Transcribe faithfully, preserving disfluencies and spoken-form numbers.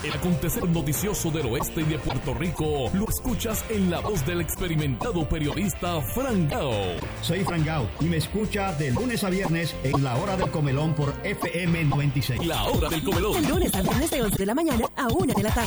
El acontecer noticioso del oeste y de Puerto Rico lo escuchas en la voz del experimentado periodista Fran Gao. Soy Fran Gao y me escucha de lunes a viernes en La Hora del Comelón por F M noventa y seis. La Hora del Comelón. El lunes al viernes de once de la mañana a una de la tarde.